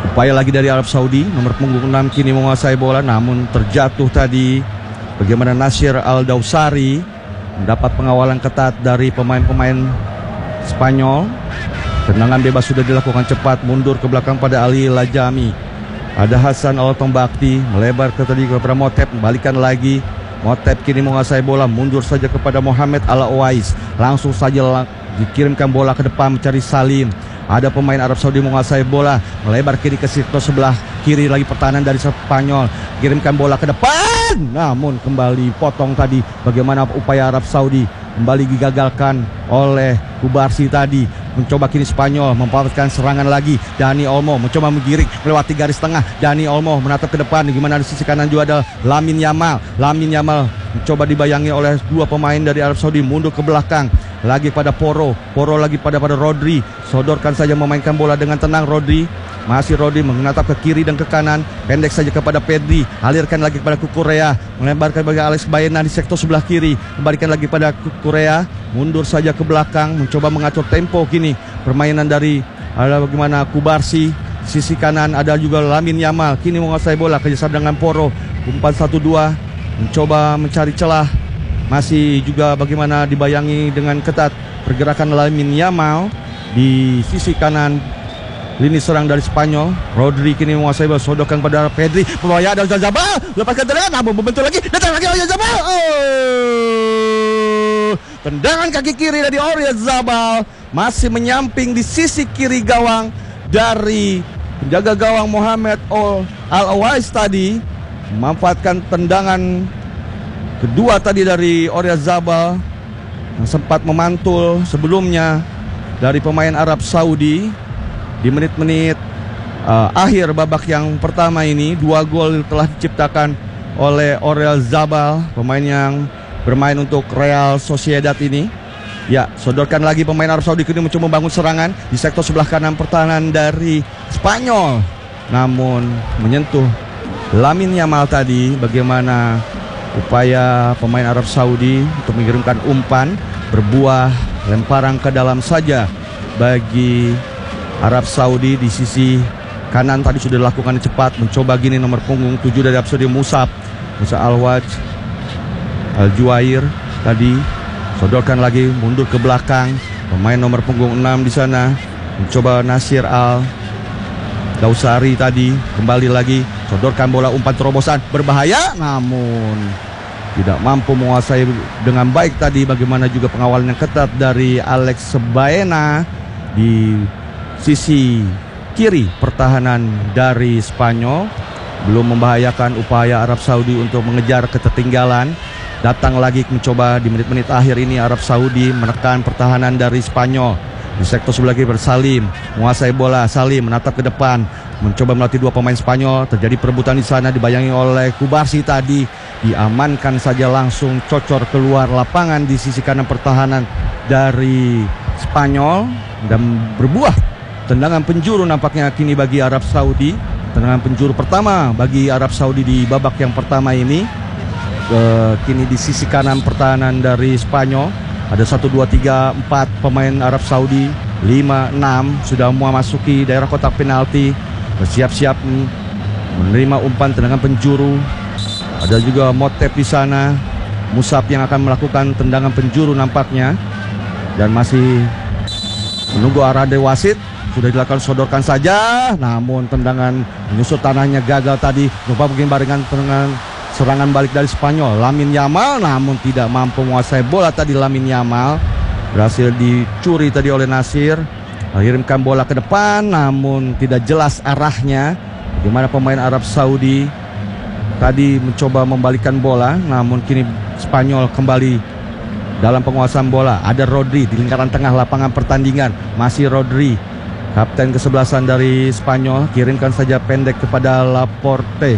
Upaya lagi dari Arab Saudi, nomor punggung 6 kini menguasai bola, namun terjatuh tadi. Bagaimana Nasir Al-Dawsari mendapat pengawalan ketat dari pemain-pemain Spanyol. Tendangan bebas sudah dilakukan cepat, mundur ke belakang pada Ali Lajami. Ada Hasan Al-Tombakti melebar ke tadi kepada Motep, membalikan lagi. Motep kini menguasai bola, mundur saja kepada Mohamed Al-Owais. Langsung saja dikirimkan bola ke depan mencari Salim. Ada pemain Arab Saudi menguasai bola, melebar kiri ke sektor sebelah kiri lagi pertahanan dari Spanyol. Kirimkan bola ke depan, namun kembali potong tadi. Bagaimana upaya Arab Saudi, kembali digagalkan oleh Kubarsi tadi. Mencoba kini Spanyol memanfaatkan serangan lagi. Dani Olmo mencoba menggiring melewati garis tengah. Dani Olmo menatap ke depan. Gimana di sisi kanan juga ada Lamin Yamal. Lamin Yamal mencoba dibayangi oleh dua pemain dari Arab Saudi, mundur ke belakang. Lagi pada Poro lagi pada Rodri. Sodorkan saja, memainkan bola dengan tenang Rodri. Masih Rodri menatap ke kiri dan ke kanan. Pendek saja kepada Pedri. Alirkan lagi kepada Kukurea. Melemparkan bagi Alex Baena di sektor sebelah kiri. Kembalikan lagi pada Kukurea. Mundur saja ke belakang. Mencoba mengatur tempo kini. Permainan dari ada bagaimana Kubarsi. Sisi kanan ada juga Lamin Yamal. Kini menguasai bola kerjasama dengan Poro. 4-1-2. Mencoba mencari celah. Masih juga bagaimana dibayangi dengan ketat pergerakan Lamin Yamal di sisi kanan lini serang dari Spanyol. Rodri kini menguasai bola, sodorkan pada Pedri. Berbahaya ada Oyarzabal, lepaskan tendangan, namun membentur lagi, datang lagi Oyarzabal. Tendangan kaki kiri dari Oyarzabal, masih menyamping di sisi kiri gawang dari penjaga gawang Mohamed Al-Owais tadi. Memanfaatkan tendangan kedua tadi dari Oyarzabal yang sempat memantul sebelumnya dari pemain Arab Saudi di menit-menit akhir babak yang pertama ini. 2 gol telah diciptakan oleh Oyarzabal, pemain yang bermain untuk Real Sociedad ini. Ya, sodorkan lagi pemain Arab Saudi kini mencoba membangun serangan di sektor sebelah kanan pertahanan dari Spanyol, namun menyentuh Lamin Yamal tadi. Bagaimana upaya pemain Arab Saudi untuk mengirimkan umpan berbuah, lemparan ke dalam saja bagi Arab Saudi. Di sisi kanan tadi sudah dilakukan cepat. Mencoba gini nomor punggung 7 dari Arab Saudi, Musa Al-Waj Al-Juwair tadi. Sodorkan lagi, mundur ke belakang. Pemain nomor punggung 6 di sana. Mencoba Nasir Al-Dawsari tadi. Kembali lagi, sodorkan bola, umpan terobosan berbahaya, namun tidak mampu menguasai dengan baik tadi. Bagaimana juga pengawalan yang ketat dari Alex Baena di sisi kiri pertahanan dari Spanyol. Belum membahayakan upaya Arab Saudi untuk mengejar ketertinggalan. Datang lagi mencoba di menit-menit akhir ini Arab Saudi menekan pertahanan dari Spanyol. Di sektor sebelah kiri Salim menguasai bola. Salim menatap ke depan, mencoba melatih dua pemain Spanyol. Terjadi perebutan di sana, dibayangi oleh Kubarsi tadi. Diamankan saja, langsung cocor keluar lapangan di sisi kanan pertahanan dari Spanyol. Dan berbuah tendangan penjuru nampaknya kini bagi Arab Saudi. Tendangan penjuru pertama bagi Arab Saudi di babak yang pertama ini. Kini di sisi kanan pertahanan dari Spanyol ada 1, 2, 3, 4 pemain Arab Saudi. 5, 6 sudah memasuki daerah kotak penalti, bersiap-siap menerima umpan tendangan penjuru. Ada juga Motep di sana, Musab yang akan melakukan tendangan penjuru nampaknya. Dan masih menunggu arah dari wasit. Sudah dilakukan, sodorkan saja, namun tendangan menyusut tanahnya gagal tadi. Lupa mungkin barengan tendangan serangan balik dari Spanyol. Lamin Yamal namun tidak mampu menguasai bola tadi. Lamin Yamal berhasil dicuri tadi oleh Nasir. Kirimkan bola ke depan namun tidak jelas arahnya. Bagaimana pemain Arab Saudi tadi mencoba membalikkan bola, namun kini Spanyol kembali dalam penguasaan bola. Ada Rodri di lingkaran tengah lapangan pertandingan. Masih Rodri, kapten kesebelasan dari Spanyol. Kirimkan saja pendek kepada Laporte.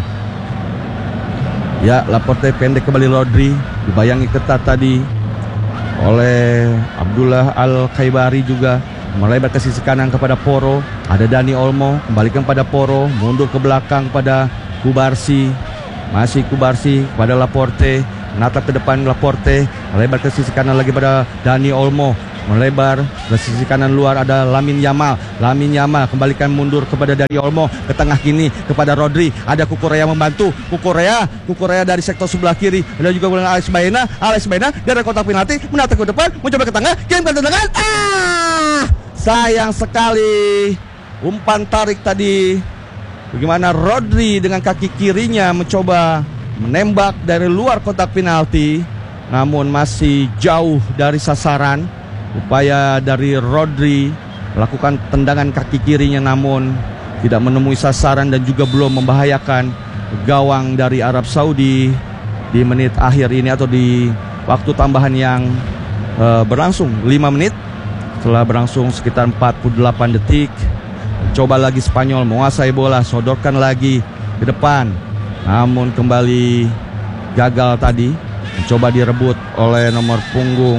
Ya, Laporte pendek kembali Rodri. Dibayangi ketat tadi oleh Abdullah Al-Khaibari juga. Melebar ke sisi kanan kepada Poro. Ada Dani Olmo, kembalikan pada Poro. Mundur ke belakang pada Kubarsi. Masih Kubarsi pada Laporte. Menatap ke depan Laporte. Melebar ke sisi kanan lagi pada Dani Olmo. melebar ke sisi kanan luar ada Lamine Yamal. Lamine Yamal kembalikan mundur kepada Dani Olmo, ke tengah kini kepada Rodri. Ada Cucurella membantu. Cucurella dari sektor sebelah kiri. Ada juga Alex Baena. Alex Baena dari kotak penalti menatap ke depan, mencoba ke tengah, kirimkan tendangan. Sayang sekali. Umpan tarik tadi. Bagaimana Rodri dengan kaki kirinya mencoba menembak dari luar kotak penalti, namun masih jauh dari sasaran. Upaya dari Rodri melakukan tendangan kaki kirinya namun tidak menemui sasaran dan juga belum membahayakan gawang dari Arab Saudi di menit akhir ini atau di waktu tambahan yang berlangsung 5 menit. Setelah berlangsung sekitar 48 detik. Coba lagi Spanyol menguasai bola, sodorkan lagi ke depan, namun kembali gagal tadi. Coba direbut oleh nomor punggung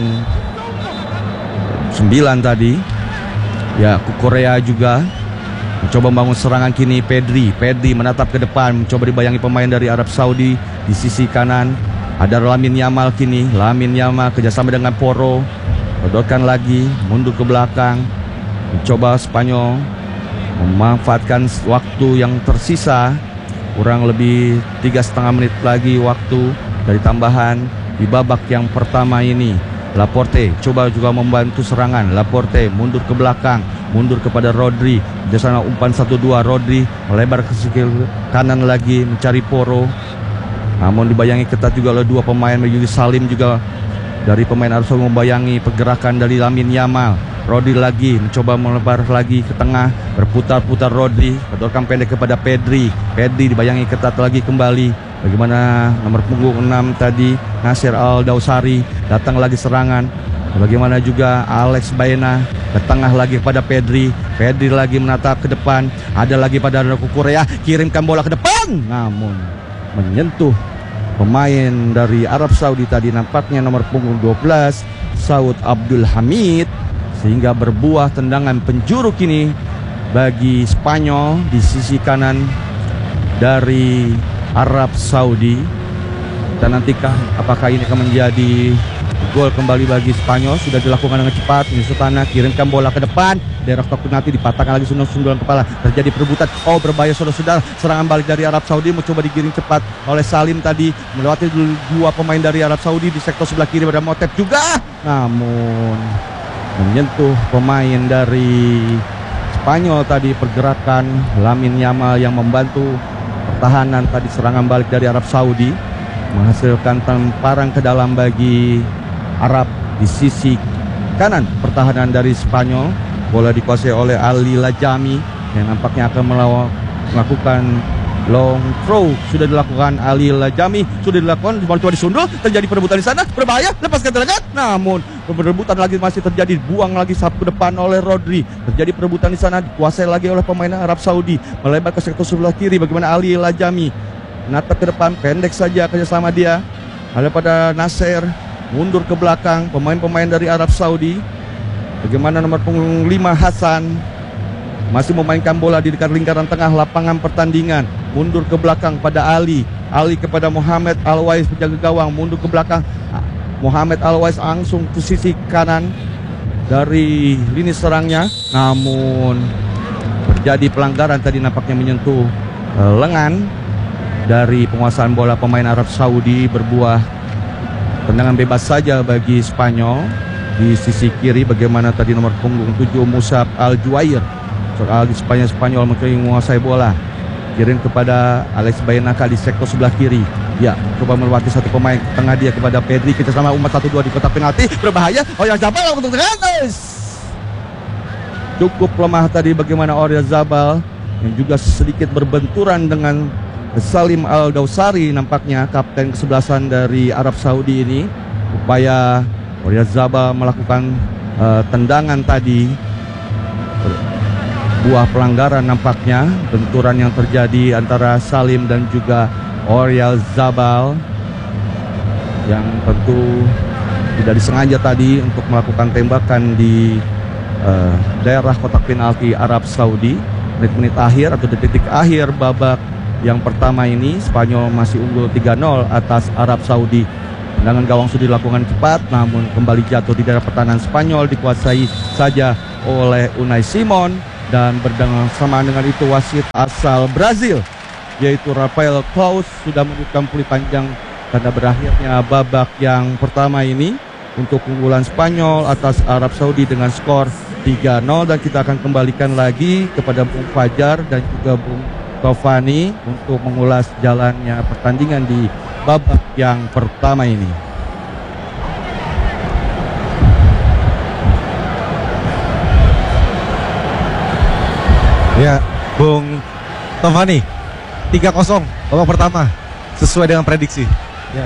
9 tadi. Ya, Cucurella juga mencoba membangun serangan kini. Pedri menatap ke depan, mencoba dibayangi pemain dari Arab Saudi. Di sisi kanan ada Lamine Yamal kini. Lamine Yamal kerjasama dengan Porro, sodorkan lagi, mundur ke belakang. Mencoba Spanyol memanfaatkan waktu yang tersisa, kurang lebih 3,5 menit lagi waktu dari tambahan di babak yang pertama ini. Laporte coba juga membantu serangan. Laporte mundur ke belakang, mundur kepada Rodri. Di sana umpan 1-2, Rodri melebar ke sisi kanan lagi mencari Porro. Namun dibayangi ketat juga oleh dua pemain, Yuri Salim juga dari pemain Arab Saudi membayangi pergerakan dari Lamine Yamal. Rodri lagi mencoba melebar lagi ke tengah, berputar-putar Rodri, kedorkan pendek kepada Pedri. Pedri dibayangi ketat lagi kembali. Bagaimana nomor punggung 6 tadi Nasir Al-Dawsari, datang lagi serangan. Bagaimana juga Alex Baena ke tengah lagi kepada Pedri. Pedri lagi menatap ke depan, ada lagi pada Cucurella, kirimkan bola ke depan, namun menyentuh pemain dari Arab Saudi tadi, nampaknya nomor punggung 12 Saud Abdul Hamid, sehingga berbuah tendangan penjuru kini bagi Spanyol di sisi kanan dari Arab Saudi. Dan nantikah apakah ini akan menjadi gol kembali bagi Spanyol? Sudah dilakukan dengan cepat. Sutana kirimkan bola ke depan, daerah kotak penalti dipatahkan lagi, sundulan kepala, terjadi perebutan. Oh, berbahaya saudara-saudara. Serangan balik dari Arab Saudi mencoba digiring cepat oleh Salim tadi, melewati dua pemain dari Arab Saudi di sektor sebelah kiri. Pada Motep juga, namun menyentuh pemain dari Spanyol tadi. Pergerakan Lamine Yamal yang membantu pertahanan tadi, serangan balik dari Arab Saudi menghasilkan temparan ke dalam bagi Arab di sisi kanan pertahanan dari Spanyol. Bola dikuasai oleh Ali Lajami yang nampaknya akan melakukan long throw. Sudah dilakukan Ali Lajami, sudah dilakukan, coba disundul, terjadi perebutan di sana, berbahaya, lepaskan tendangan, namun perebutan lagi masih terjadi, buang lagi sapu depan oleh Rodri, terjadi perebutan di sana, dikuasai lagi oleh pemain Arab Saudi, melebar ke sektor sebelah kiri. Bagaimana Ali Lajami menatap ke depan, pendek saja kerjasama dia, ada pada Nasser, mundur ke belakang pemain-pemain dari Arab Saudi. Bagaimana nomor punggung 5 Hasan masih memainkan bola di dekat lingkaran tengah lapangan pertandingan, mundur ke belakang pada Ali kepada Mohamed Alwais, penjaga gawang, mundur ke belakang. Mohamed Alwais langsung ke sisi kanan dari lini serangnya, namun terjadi pelanggaran tadi, nampaknya menyentuh lengan dari penguasaan bola pemain Arab Saudi. Berbuah tendangan bebas saja bagi Spanyol di sisi kiri. Bagaimana tadi nomor punggung 7 Musab Al-Juair, soal di Spanyol menguasai bola, kirim kepada Alex Baena di sektor sebelah kiri. Ya, coba melewati satu pemain ke tengah dia kepada Pedri, kita sama umat 1-2 di kotak penalti, berbahaya. Oyarzabal untuk tendangan, cukup lemah tadi. Bagaimana Oyarzabal yang juga sedikit berbenturan dengan Salim Al-Dawsari, nampaknya kapten kesebelasan dari Arab Saudi ini. Upaya Oyarzabal melakukan tendangan tadi, buah pelanggaran nampaknya, benturan yang terjadi antara Salim dan juga Oyarzabal yang tentu tidak disengaja tadi untuk melakukan tembakan di daerah kotak penalti Arab Saudi. Menit-menit akhir atau detik-detik akhir babak yang pertama ini, Spanyol masih unggul 3-0 atas Arab Saudi. Tendangan gawang sudah dilakukan cepat, namun kembali jatuh di daerah pertahanan Spanyol, dikuasai saja oleh Unai Simon. Dan bersamaan dengan itu wasit asal Brazil, yaitu Rafael Claus, sudah menunjukkan puli panjang tanda berakhirnya babak yang pertama ini untuk keunggulan Spanyol atas Arab Saudi dengan skor 3-0. Dan kita akan kembalikan lagi kepada Bung Fajar dan juga Bung Taufani untuk mengulas jalannya pertandingan di babak yang pertama ini. Ya, Bung Taufani, 3-0 babak pertama sesuai dengan prediksi. Ya,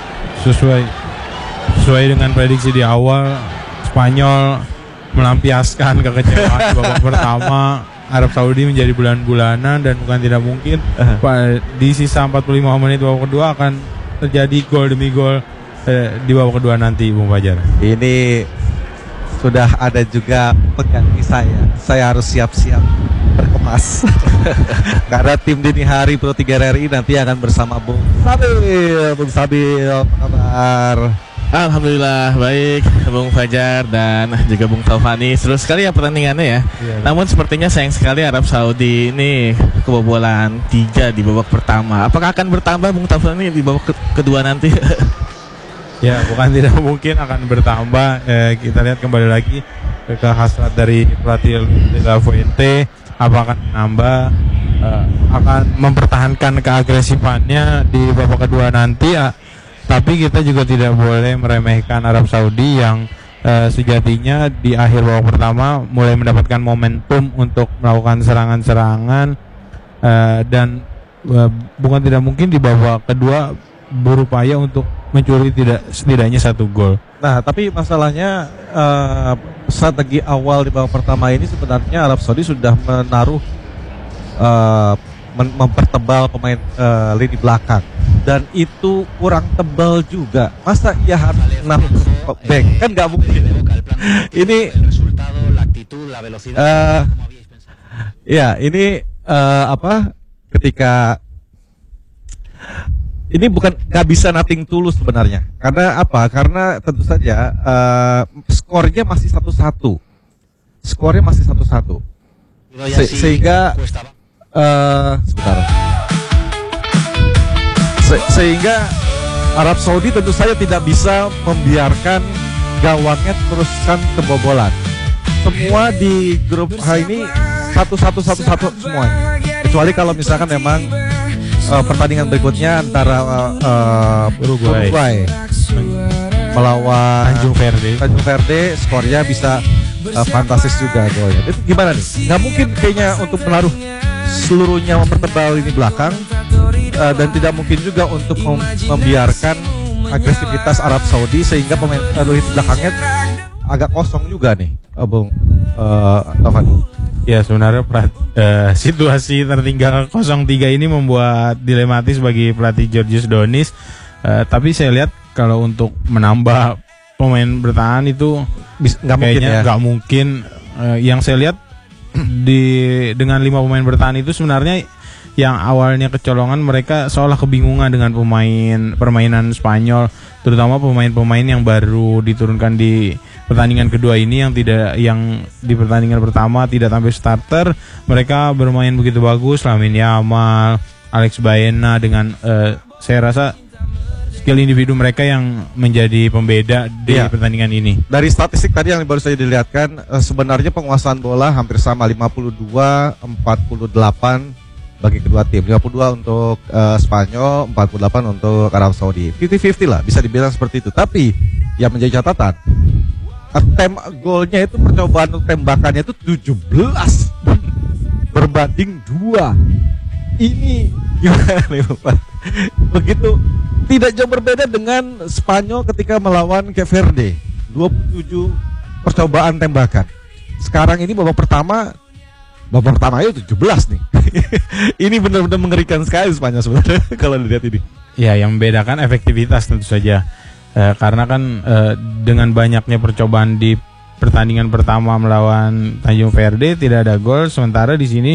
sesuai dengan prediksi di awal. Spanyol melampiaskan kekecewaan di babak pertama. Arab Saudi menjadi bulan-bulanan dan bukan tidak mungkin di sisa 45 menit babak kedua akan terjadi gol demi gol di babak kedua nanti, Bung Fajar. Ini sudah ada juga pengganti saya. Saya harus siap-siap berkemas karena tim dini hari Pro 3 RRI nanti akan bersama Bung Sabil. Bung Sabil, apa kabar? Alhamdulillah baik, Bung Fajar dan juga Bung Taufani. Seru sekali ya pertandingannya ya. Namun sepertinya sayang sekali Arab Saudi ini kebobolan 3 di babak pertama. Apakah akan bertambah, Bung Taufani, di babak kedua nanti? Ya, bukan tidak mungkin akan bertambah. Kita lihat kembali lagi ke hasrat dari pelatih De La Fuente. Apakah akan menambah, akan mempertahankan keagresifannya di babak kedua nanti. Tapi kita juga tidak boleh meremehkan Arab Saudi yang sejatinya di akhir babak pertama mulai mendapatkan momentum untuk melakukan serangan-serangan, dan bukan tidak mungkin di babak kedua berupaya untuk mencuri setidaknya 1 gol. Nah, tapi masalahnya strategi awal di babak pertama ini sebenarnya Arab Saudi sudah menaruh mempertebal pemain lini belakang. Dan itu kurang tebal juga. Masa ia harus 6 back? Kan nggak mungkin. Ini ya ini ketika ini bukan nggak bisa nothing tulus sebenarnya. Karena apa? Karena tentu saja skornya masih 1-1. Skornya masih 1-1. Sehingga sebentar. Sehingga Arab Saudi tentu saja tidak bisa membiarkan gawangnya teruskan kebobolan. Semua di grup H ini 1-1 semua. Kecuali kalau misalkan memang pertandingan berikutnya antara Uruguay melawan Tanjung Verde, skornya bisa fantastis juga golnya. Itu gimana nih? Nggak mungkin kayaknya untuk menaruh seluruhnya mempertebal ini belakang, dan tidak mungkin juga untuk membiarkan agresivitas Arab Saudi sehingga pemain belakangnya agak kosong juga nih, Bung Taufani. Ya, sebenarnya situasi tertinggal 0-3 ini membuat dilematis bagi pelatih Georgios Donis. Tapi saya lihat kalau untuk menambah pemain bertahan itu nggak mungkin. Yang saya lihat dengan 5 pemain bertahan itu sebenarnya yang awalnya kecolongan, mereka seolah kebingungan dengan permainan Spanyol, terutama pemain-pemain yang baru diturunkan di pertandingan kedua ini yang di pertandingan pertama tidak tampil starter. Mereka bermain begitu bagus, Lamine Yamal, Alex Baena, dengan saya rasa skill individu mereka yang menjadi pembeda di pertandingan ini. Dari statistik tadi yang baru saja dilihatkan, sebenarnya penguasaan bola hampir sama, 52-48 bagi kedua tim. 52 untuk Spanyol, 48 untuk Arab Saudi. 50-50 lah, bisa dibilang seperti itu. Tapi yang menjadi catatan, golnya itu, percobaan untuk tembakannya itu 17 berbanding 2. Ini gimana nih Bapak? Begitu tidak jauh berbeda dengan Spanyol ketika melawan Cape Verde, 27 percobaan tembakan. Sekarang ini babak pertama itu 17 nih. Ini benar-benar mengerikan sekali Spanyol sebenarnya kalau dilihat ini. Ya, yang membedakan efektivitas tentu saja. Karena kan dengan banyaknya percobaan di pertandingan pertama melawan Tanjung Verde tidak ada gol, sementara di sini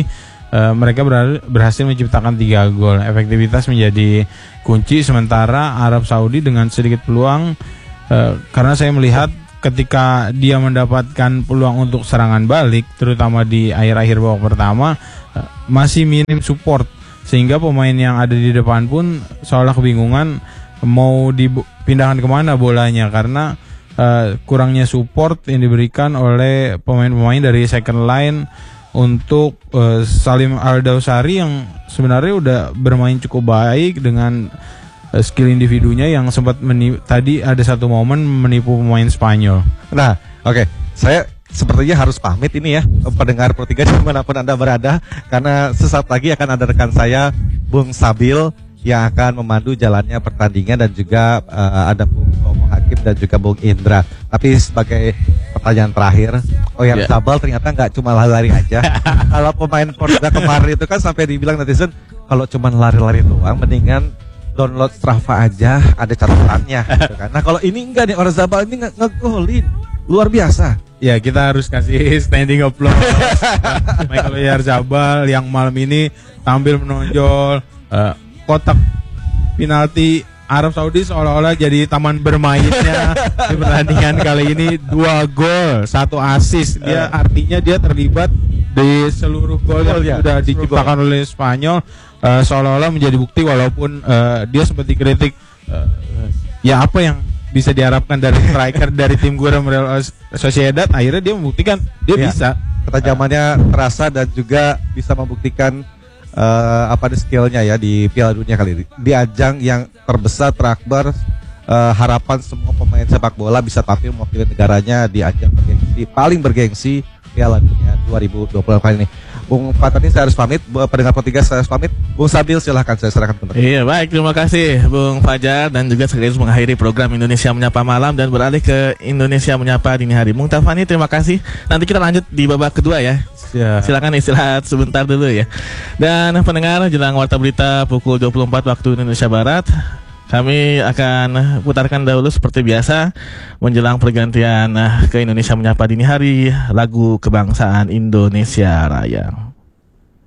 mereka berhasil menciptakan 3 gol. Efektivitas menjadi kunci, sementara Arab Saudi dengan sedikit peluang, karena saya melihat ketika dia mendapatkan peluang untuk serangan balik, terutama di akhir-akhir babak pertama, masih minim support, sehingga pemain yang ada di depan pun seolah kebingungan mau dipindahkan kemana bolanya, karena kurangnya support yang diberikan oleh pemain-pemain dari second line untuk Salim Al-Dawsari yang sebenarnya udah bermain cukup baik dengan skill individunya yang sempat tadi ada satu momen menipu pemain Spanyol. Nah, oke. Saya sepertinya harus pamit ini ya, pendengar Pro 3 dimanapun Anda berada, karena sesaat lagi akan ada rekan saya, Bung Sabil, yang akan memandu jalannya pertandingan, dan juga ada Bung Romo Hakim dan juga Bung Indra. Tapi sebagai pertanyaan terakhir, yang Sabal ternyata nggak cuma lari-lari aja. Kalau pemain Portugal kemarin itu kan sampai dibilang netizen, kalau cuma lari-lari doang, mendingan download Strava aja, ada catatannya. Gitu kan. Nah kalau ini enggak nih, Oyarzabal ini ngegolin, luar biasa. Ya, kita harus kasih standing applause Michael Oyarzabal yang malam ini tampil menonjol. Kotak penalti Arab Saudi seolah-olah jadi taman bermainnya di pertandingan kali ini. 2 gol, 1 assist. Dia artinya dia terlibat di seluruh gol yang sudah diciptakan oleh Spanyol. Seolah-olah menjadi bukti, walaupun dia sempat dikritik. Ya apa yang bisa diharapkan dari striker dari tim Real Sociedad, akhirnya dia membuktikan dia bisa. Ketajamannya terasa dan juga bisa membuktikan skillnya ya di Piala Dunia kali ini, di ajang yang terbesar, terakbar. Harapan semua pemain sepak bola bisa tampil mewakili negaranya di ajang paling bergengsi Piala Dunia 2020 kali ini. Bung Fatani, saya harus pamit. Pendengar Pro 3 saya harus pamit. Bung Sabil, silahkan, saya serahkan ke Iya, baik, terima kasih Bung Fajar, dan juga sekaligus mengakhiri program Indonesia Menyapa Malam dan beralih ke Indonesia Menyapa Dini Hari. Bung Tafani, terima kasih. Nanti kita lanjut di babak kedua ya. Silakan istirahat sebentar dulu ya. Dan pendengar, jelang warta berita pukul 24 waktu Indonesia Barat, kami akan putarkan dahulu seperti biasa menjelang pergantian ke Indonesia Menyapa Dini Hari lagu kebangsaan Indonesia Raya.